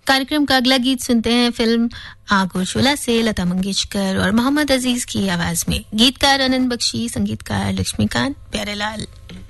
कार्यक्रम का अगला गीत सुनते हैं फिल्म आग और शोला से लता मंगेशकर और मोहम्मद अजीज की आवाज में। गीतकार आनंद बख्शी, संगीतकार लक्ष्मीकांत प्यारेलाल।